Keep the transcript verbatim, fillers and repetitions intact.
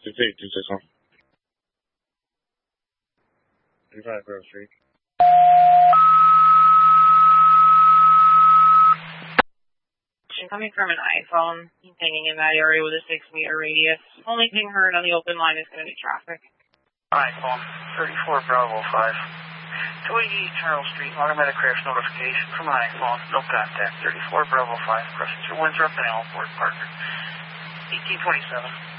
two six two six one. thirty-five Grove Street. Coming from an iPhone, he's hanging in that area with a six meter radius. Only thing heard on the open line is going to be traffic. iPhone, thirty-four Bravo five. two eighty Charles Street, automatic crash notification from an iPhone, no contact. thirty-four Bravo five, passenger Winthrop and Alport, Parker. eighteen twenty-seven.